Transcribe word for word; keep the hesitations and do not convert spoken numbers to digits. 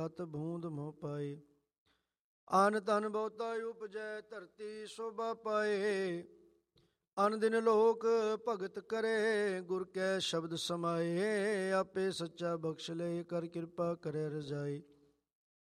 ਹੱਥ ਬੂੰਦ ਮੋਹ ਪਾਏ। ਅਨ ਤਨ ਬਹੁਤਾ ਉਪਜੈ ਧਰਤੀ ਸ਼ੋਭਾ ਪਾਏ। ਅਨ ਦਿਨ ਲੋਕ ਭਗਤ ਕਰੇ ਗੁਰ ਕੈ ਸ਼ਬਦ ਸਮਾਏ। ਆਪੇ ਸੱਚਾ ਬਖਸ਼ ਲੈ ਕਰ ਕਿਰਪਾ ਕਰੇ ਰਜਾਈ।